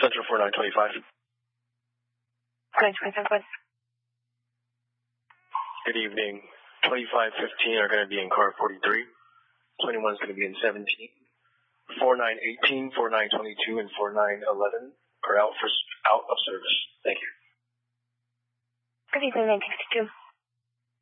Central 4925. 4925. Good evening. 2515 are going to be in car 43. 21 is going to be in 17. 4918, 4922, and 4911 are out of service. Thank you. Good evening, 962.